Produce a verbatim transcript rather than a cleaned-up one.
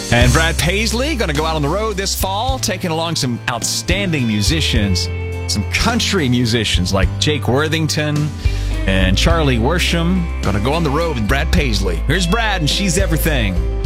And Brad Paisley going to go out on the road this fall, taking along some outstanding musicians, some country musicians like Jake Worthington and Charlie Worsham. Going to go on the road with Brad Paisley. Here's Brad, and She's Everything.